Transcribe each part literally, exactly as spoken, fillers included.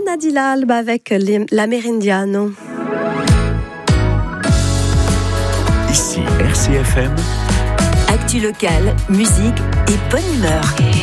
Nadi Alba avec les, l'Amerindiano. Ici R C F M. Actu locale, musique et bonne humeur.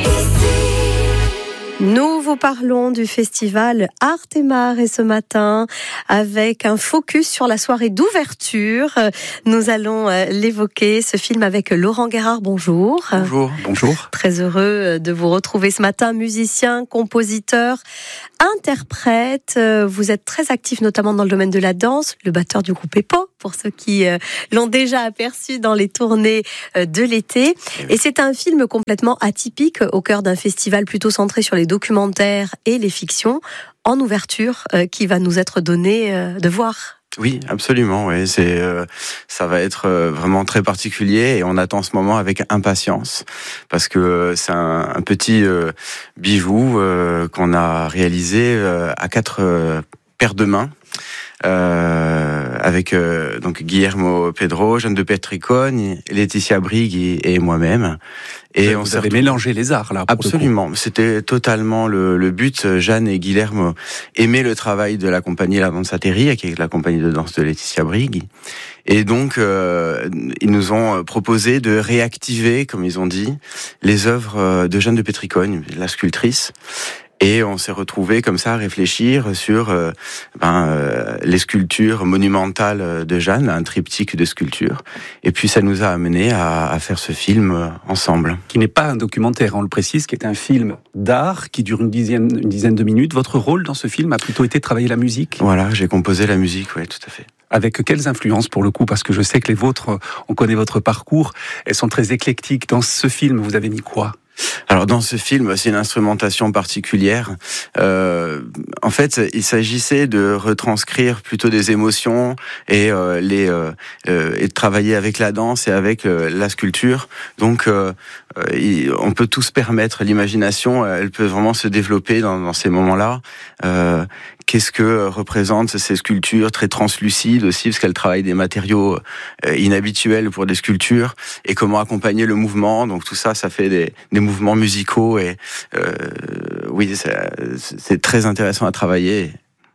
Nous vous parlons du festival Artemare et ce matin avec un focus sur la soirée d'ouverture. Nous allons l'évoquer, ce film avec Laurent Guérard. Bonjour. Bonjour. Bonjour. Très heureux de vous retrouver ce matin, musicien, compositeur, interprète. Vous êtes très actif notamment dans le domaine de la danse, le batteur du groupe EPO, pour ceux qui l'ont déjà aperçu dans les tournées de l'été. Et c'est un film complètement atypique au cœur d'un festival plutôt centré sur les documentaires et les fictions, en ouverture, euh, qui va nous être donné euh, de voir. Oui, absolument. Oui. C'est, euh, ça va être euh, vraiment très particulier et on attend ce moment avec impatience parce que euh, c'est un, un petit euh, bijou euh, qu'on a réalisé euh, à quatre euh, paires de mains. Euh, avec euh, donc Guillermo Pedro, Jeanne de Petricone, Laetitia Brighi et moi-même. Et vous on s'est avez mélangé les arts là. Absolument, c'était totalement le, le but. Jeanne et Guillermo aimaient le travail de la compagnie La Danzateria, qui est la compagnie de danse de Laetitia Brighi. Et donc, euh, ils nous ont proposé de réactiver, comme ils ont dit, les œuvres de Jeanne de Petricone, la sculptrice. Et on s'est retrouvés comme ça à réfléchir sur euh, ben, euh, les sculptures monumentales de Jeanne, un triptyque de sculptures. Et puis ça nous a amené à, à faire ce film euh, ensemble. Qui n'est pas un documentaire, on le précise, qui est un film d'art qui dure une dizaine, une dizaine de minutes. Votre rôle dans ce film a plutôt été de travailler la musique ? Voilà, j'ai composé la musique, oui, tout à fait. Avec quelles influences pour le coup ? Parce que je sais que les vôtres, on connaît votre parcours, elles sont très éclectiques. Dans ce film, vous avez mis quoi ? Alors dans ce film, c'est une instrumentation particulière. Euh, en fait, il s'agissait de retranscrire plutôt des émotions et euh, les euh, euh, et de travailler avec la danse et avec euh, la sculpture. Donc, euh, il, on peut tous permettre l'imagination. Elle peut vraiment se développer dans, dans ces moments-là. Euh, Qu'est-ce que représentent ces sculptures très translucides aussi, parce qu'elles travaillent des matériaux inhabituels pour des sculptures, et comment accompagner le mouvement. Donc tout ça, ça fait des, des mouvements musicaux, et euh, oui, c'est, c'est très intéressant à travailler.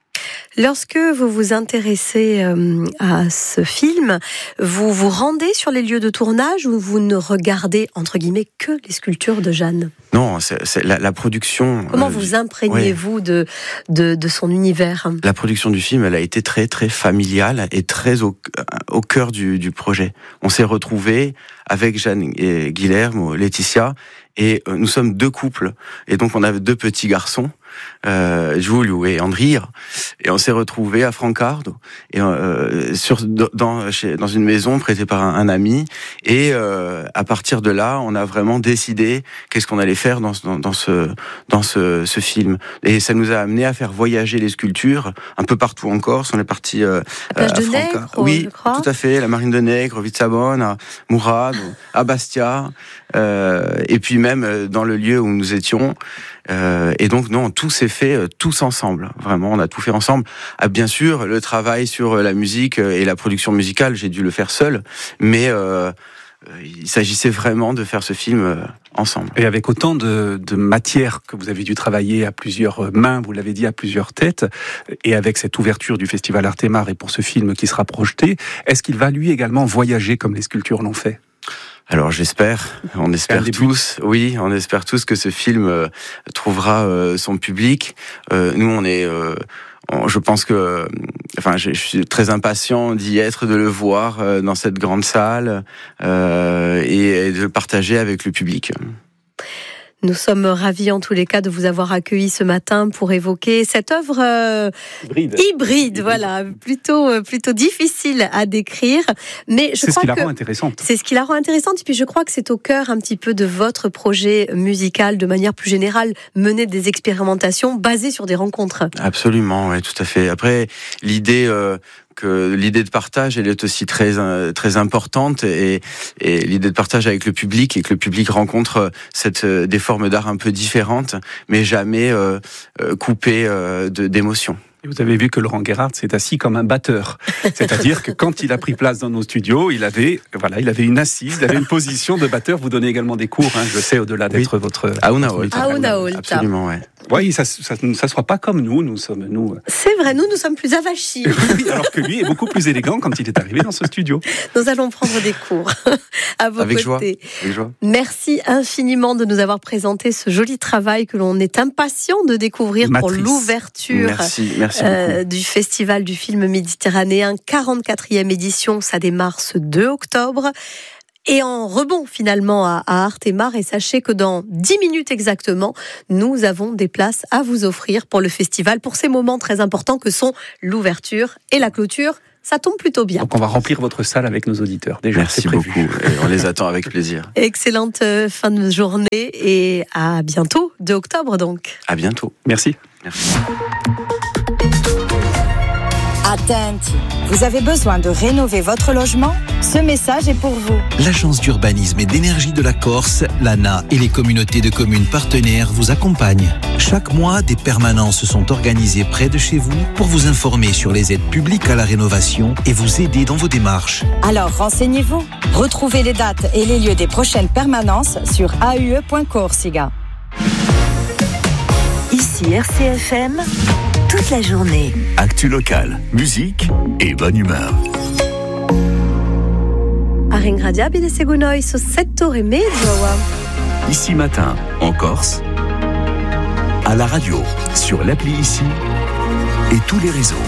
Lorsque vous vous intéressez euh, à ce film, vous vous rendez sur les lieux de tournage ou vous ne regardez, entre guillemets, que les sculptures de Jeanne ? Non, c'est, c'est la, la production... Comment euh, vous imprégnez-vous ouais. de, de, de son univers ? La production du film, elle a été très, très familiale et très au, au cœur du, du projet. On s'est retrouvés avec Jeanne et Guillermo, Laetitia, et nous sommes deux couples. Et donc, on avait deux petits garçons, euh, Giulio et Andrea, et on s'est retrouvés à Francardo, et euh, sur dans chez, dans une maison prêtée par un, un ami. Et euh, à partir de là, on a vraiment décidé qu'est-ce qu'on allait faire dans, dans, dans ce dans ce, ce film. Et ça nous a amené à faire voyager les sculptures un peu partout en Corse. On est parti euh, à, à de Nègre, oui, je crois. tout à fait. La Marine de Nègre, Vitsabone, à Mourad, à Bastia, euh, et puis même dans le lieu où nous étions. Euh, et donc non, tout s'est fait euh, tous ensemble. Vraiment, on a tout fait ensemble. Ah, bien sûr, le travail sur la musique et la production musicale, j'ai dû le faire seul, mais euh, il s'agissait vraiment de faire ce film euh, ensemble. Et avec autant de, de matière que vous avez dû travailler à plusieurs mains, vous l'avez dit, à plusieurs têtes, et avec cette ouverture du festival Artemare et pour ce film qui sera projeté, est-ce qu'il va lui également voyager comme les sculptures l'ont fait ? Alors j'espère, on espère tous, oui, on espère tous que ce film euh, trouvera euh, son public. Euh, nous, on est, euh, on, je pense que, euh, enfin, je, je suis très impatient d'y être, de le voir euh, dans cette grande salle euh, et, et de le partager avec le public. Nous sommes ravis en tous les cas de vous avoir accueilli ce matin pour évoquer cette œuvre euh, hybride. hybride, hybride, voilà, plutôt euh, plutôt difficile à décrire, mais je c'est crois ce qui que la rend intéressante. C'est ce qui la rend intéressante, et puis je crois que c'est au cœur un petit peu de votre projet musical, de manière plus générale, mener des expérimentations basées sur des rencontres. Absolument, oui, tout à fait. Après, l'idée. Euh, que l'idée de partage, elle est aussi très très importante, et, et l'idée de partage avec le public, et que le public rencontre cette des formes d'art un peu différentes, mais jamais euh, coupées euh, de, d'émotions. Et vous avez vu que Laurent Guérard s'est assis comme un batteur. C'est-à-dire que quand il a pris place dans nos studios, il avait, voilà, il avait une assise, il avait une position de batteur. Vous donnez également des cours, hein, je sais, au-delà d'être oui. votre... À Una Volta. À Una Volta. Absolument, ouais. Oui, ça, ça, ça soit pas comme nous, nous sommes nous. C'est vrai, nous, nous sommes plus avachis. Oui, alors que lui est beaucoup plus élégant quand il est arrivé dans ce studio. Nous allons prendre des cours à vos Avec côtés. joie. Avec joie. Merci infiniment de nous avoir présenté ce joli travail que l'on est impatient de découvrir Matrice. pour l'ouverture Merci, merci euh, du Festival du film méditerranéen, quarante-quatrième édition. Ça démarre ce deux octobre. Et en rebond finalement à, à Artemar, et sachez que dans dix minutes exactement, nous avons des places à vous offrir pour le festival, pour ces moments très importants que sont l'ouverture et la clôture. Ça tombe plutôt bien. Donc on va remplir votre salle avec nos auditeurs. Déjà, Merci c'est prévu. beaucoup. Et on les attend avec plaisir. Excellente fin de journée et à bientôt, deux octobre donc. À bientôt. Merci. Merci. Attenti, vous avez besoin de rénover votre logement? Ce message est pour vous. L'Agence d'urbanisme et d'énergie de la Corse, l'A N A et les communautés de communes partenaires vous accompagnent. Chaque mois, des permanences sont organisées près de chez vous pour vous informer sur les aides publiques à la rénovation et vous aider dans vos démarches. Alors renseignez-vous. Retrouvez les dates et les lieux des prochaines permanences sur a u e point corsica. Ici R C F M, toute la journée. Actu locale, musique et bonne humeur. Aringradia bide segunoy so settore e mezzo. Ici matin, en Corse, à la radio, sur l'appli Ici et tous les réseaux.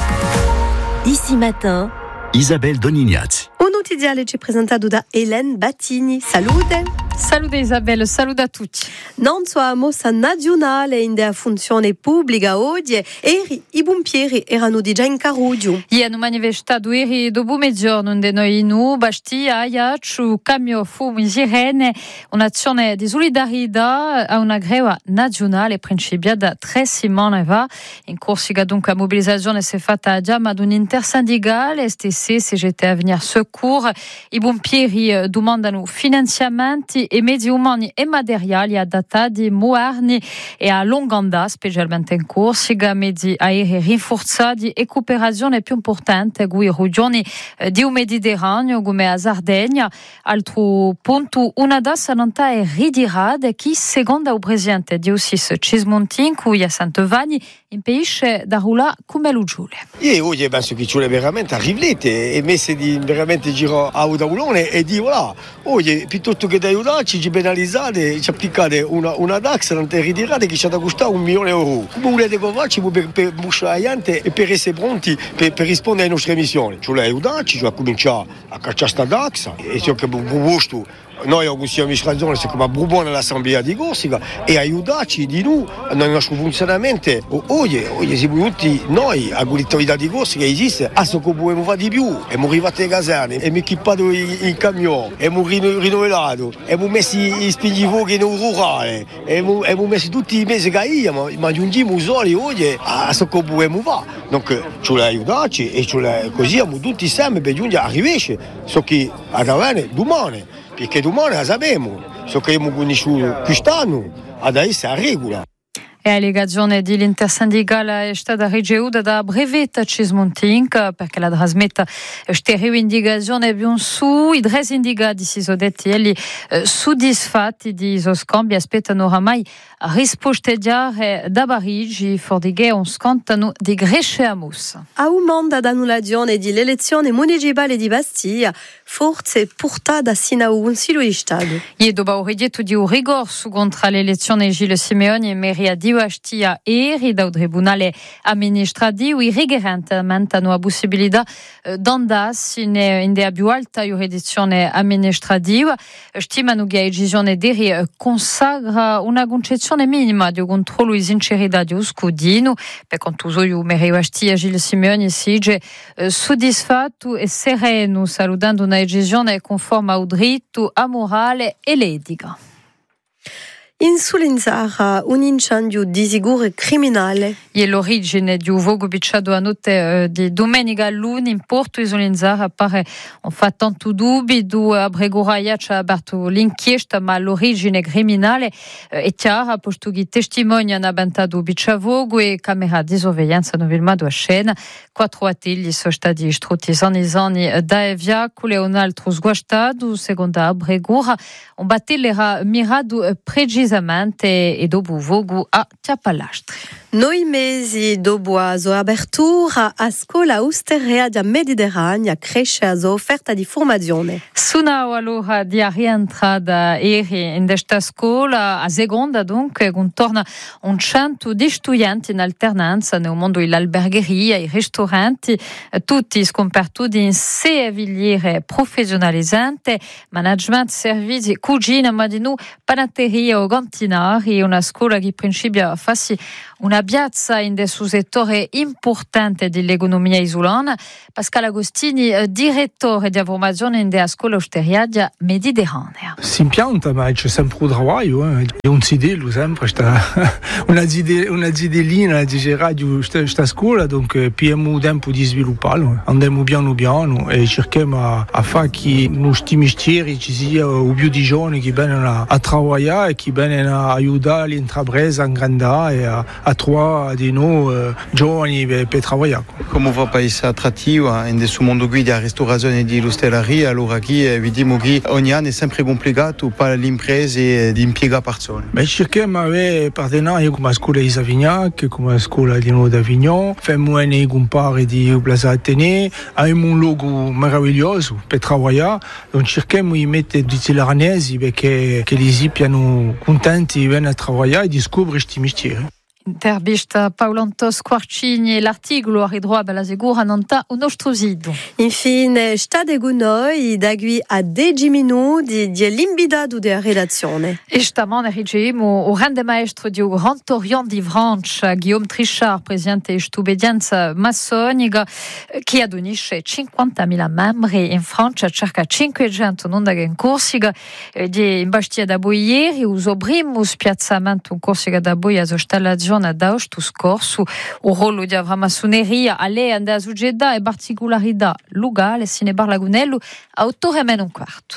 Ici matin, Isabelle Donignazzi. Un notiziale ci presentato da Hélène Battini. Salute! Salute Isabelle, saluto a tutti. Non so a mossa nazionale in dea funzione pubblica oggi e i pompieri erano di già in Carudio. Ieri hanno manifestato ieri dopo mezzogiorno in noi nu Bastia, Aiaccio, cambio fumi sirene, un'azione di solidarietà a una greva nazionale principiata tre settimane fa. In Corsica dunque la mobilizzazione si è fatta già ad un intersindicale, S T C, C G T Avenir Secours. I pompieri domandano finanziamenti e mezzi umani e materiali adattati a Moarni e a Longanda, specialmente in Corsica, mezzi aerei rinforzati e cooperazione più importante con i regioni di Mediterraneo come a Sardegna. Altro punto, una dassa è ritirata che, secondo il presidente di Ossis Cismontin, qui a Santovani, impedisce da rullare come lo giule. Io oggi penso che ci vuole veramente a riflettere e messe di veramente giro a tavolone e di voilà, oggi piuttosto che da aiutarci ci penalizzate, ci applicate una, una tax, non te ritirate che ci ha da costare un milione di euro. Come volete farci per, per bussare la gente e per essere pronti per, per rispondere alle nostre missioni? Ci vuole aiutarci, ci vuole cominciare a cacciare questa tax e ciò che è proposto. Noi al Consiglio di amministrazione siamo buoni all'Assemblea di Corsica e aiutarci di noi nel nostro funzionamento. Oggi, oggi siamo tutti noi, a l'autorità di Corsica esiste, a so che possiamo fare di più. Abbiamo arrivato le caserne, abbiamo equipato il camion, abbiamo rinnovato, abbiamo messo i spingifuochi nel rurale, abbiamo, abbiamo messo tutti i mesi che abbiamo, ma aggiungiamo soli oggi a so che possiamo fare. Quindi ci vuole aiutarci e ci vuole, così siamo tutti insieme per giungere a arrivarci, so che a avere domani. Perché domani la sappiamo, so che abbiamo conosciuto quest'anno, adesso è a regola. E la legazione dell'intersindicale è stata ricevuta da Brevetta Cismontink perché la trasmetta questa rivendicazione più su. I tre sindicati si sono detti elli eh, soddisfatti di questo scambio, aspettano oramai risposte chiare da Parigi, fordighe un scontano di Gresce a Mus. A un mandato d'annullazione dell'elezione municipale di Bastia, forse portata sino a un Consiglio di Stato. Ieri dopo il rigetto di un ricorso contro l'elezione Gilles Simeoni e Meria di Bastia eri dal Tribunale amministrativo, i rigerenti hanno la possibilità d'andare in, in della più alta giurisdizione amministrativa. Stimano che la decisione deri consagra una concezione minima di controllo e sincerità di scudino. Per quanto io Meria Bastia Gilles Simeoni si dice soddisfatto e sereno, salutando una decisione conforme al diritto, a morale e l'etica. In Sulinzara, un incendio di sicuro criminale. E l'origine di un fuoco picciato a notte di domenica a luna in Porto di Sulinzara appare un fa tanto dubbi. Due Breguraia ci ha aperto l'inchiesta, ma l'origine criminale è chiara, posto che testimoni hanno avventato picciavogo e camera di sorveglianza hanno filmato a scena. Quattro attigli sono stati distrutti sanizani da veicoli e un altro sguastato, secondo Bregura. Un battello era mirato precisamente precisamente e dopo vogu a Chiapalastri. Noi mesi dopo a sua apertura a scuola Austerea di Mediterranea cresce a sua offerta di formazione. Sunao allora di rientrata eri in questa scuola a seconda dunque con torna un cento di studenti in alternanza nel mondo dell'albergheria, i ristoranti, tutti scompartuti in sei filiere professionalizzanti, management, servizi, cucina, ma di nu panatteria o gantinari, una scuola che in principio fa una piazza in un settore importante dell'economia isolana. Pascal Agostini, direttore di formazione della scuola Austerea Mediterranea. Si impianta, ma c'è sempre un lavoro, eh. È un zidello sempre, una zidelina di gerare questa scuola, donc abbiamo tempo di svilupparlo, andiamo piano piano e cerchiamo a fare che nei nostri mestieri ci sia più di giovani che vengono a lavorare e che vengono a aiutare l'intrapresa a ingranare e a, a trovare di noi eh, giovani per, per lavorare. Come va paese attrattivo in questo mondo qui della ristorazione di l'osteria, allora qui vediamo che ogni anno è sempre complicato per le imprese di impiegare persone. Beh, cerchiamo di avere partenari come la scuola di Savignac, come la scuola di Nuovo d'Avignon, facciamo un compare di Plaza Atene, abbiamo un logo meraviglioso per lavorare, donc cerchiamo di mettere tutti gli aranesi perché che li siano contenti di venire a lavorare e di scoprire questi mestieri. Intervista Paulanto Squarcini, l'articolo arriverà bella sicura non ta un nostro sito. Infine, stade con noi da qui a dieci minuti di l'invitato della redazione. E stamane riceviamo il grande maestro di Grand Orient di Francia, Guillaume Trichard, presidente dell'obbedienza massonica, che adonisce cinquantamila membri in Francia, circa cinquecento non da in Corsica, di imbastia da boi ieri, uso primo spiazzamento in Corsica da boi a installazione da questo scorso, il ruolo di massoneria alle andare a suggeda e particolarità locale, sine bar lagunello, a otto e meno un quarto.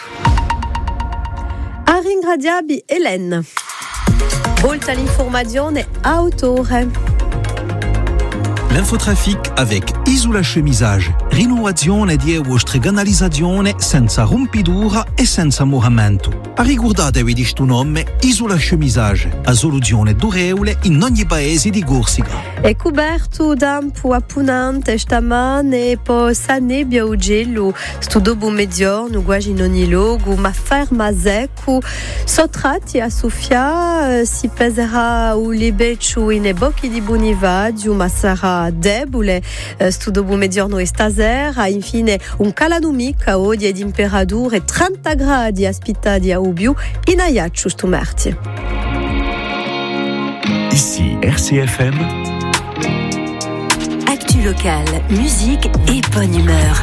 A ringraziabi Hélène. Oltre all'informazione autore. L'infotrafic avec Isola Chemisage. Rinnovazione di vostra canalizzazione senza rompidura e senza moramento. A ricordatevi di sto nome Isola Chemisage, a soluzione durevole in ogni paese di Corsica. È coperto da un po' appunante stamane e poi sa nebbia o gelo. Sto dopo mezzogiorno quasi in ogni luogo, ma ferma secco. Sottratti a Sofia si peserà un libeccio in bocchi di Bonivadio, ma sarà debole. Sto dopo mezzogiorno e stasera, infine un calo mica oggi di temperature trenta gradi aspettati a Ubiu in Ajaccio sto martedì. Ici R C F M. Actu locale, musique et bonne humeur.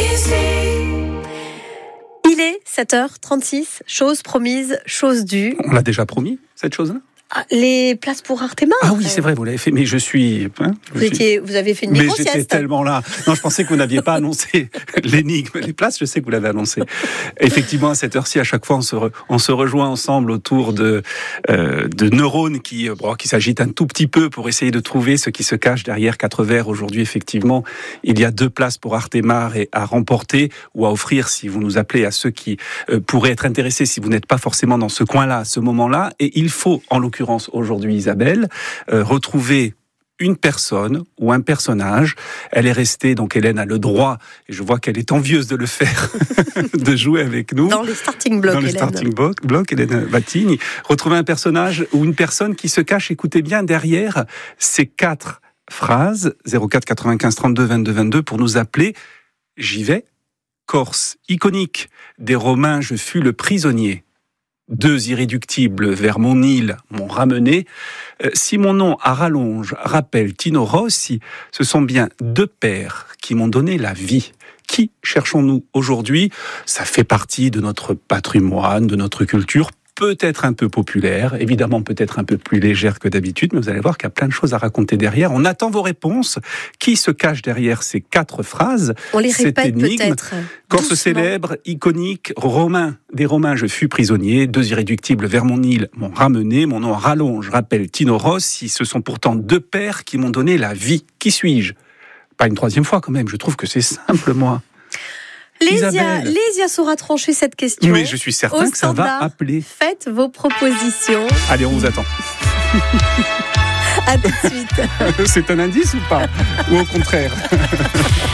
Il est sept heures trente-six, chose promise, chose due. On l'a déjà promis, cette chose-là ? Ah, les places pour Artema. Ah oui, c'est vrai, vous l'avez fait, mais je suis... Hein, je vous, étiez, suis... vous avez fait une mais micro-sieste. j'étais tellement là. Non, je pensais que vous n'aviez pas annoncé l'énigme. Les places, je sais que vous l'avez annoncé. Effectivement, à cette heure-ci, à chaque fois, on se, re, on se rejoint ensemble autour de, euh, de neurones qui, bon, qui s'agitent un tout petit peu pour essayer de trouver ce qui se cache derrière quatre verres. Aujourd'hui, effectivement, il y a deux places pour Artemar et à remporter ou à offrir si vous nous appelez à ceux qui euh, pourraient être intéressés si vous n'êtes pas forcément dans ce coin-là, à ce moment-là. Et il faut, en l'occurrence, aujourd'hui, Isabelle, euh, retrouver une personne ou un personnage. Elle est restée, donc Hélène a le droit, et je vois qu'elle est envieuse de le faire, de jouer avec nous. Dans les starting blocks, Dans les Hélène. starting blocks, Hélène Vatigny. Retrouver un personnage ou une personne qui se cache, écoutez bien, derrière ces quatre phrases, zéro quatre quatre-vingt-quinze trente-deux vingt-deux vingt-deux, pour nous appeler. J'y vais. Corse, iconique. Des Romains, je fus le prisonnier. Deux irréductibles vers mon île m'ont ramené. Euh, si mon nom à rallonge rappelle Tino Rossi, ce sont bien deux pères qui m'ont donné la vie. Qui cherchons-nous aujourd'hui ? Ça fait partie de notre patrimoine, de notre culture, peut-être un peu populaire, évidemment peut-être un peu plus légère que d'habitude, mais vous allez voir qu'il y a plein de choses à raconter derrière. On attend vos réponses. Qui se cache derrière ces quatre phrases ? On les Cette répète énigme. peut-être. Corse doucement. célèbre, iconique, romain. Des Romains, je fus prisonnier. Deux irréductibles vers mon île m'ont ramené. Mon nom à rallonge rappelle Tino Rossi. Ce sont pourtant deux pères qui m'ont donné la vie. Qui suis-je ? Pas une troisième fois quand même. Je trouve que c'est simple, moi. Lésia, Lésia saura trancher cette question. Mais je suis certain Au que ça va appeler. Faites vos propositions. Allez, on vous attend. À tout de suite. C'est un indice ou pas? Ou au contraire?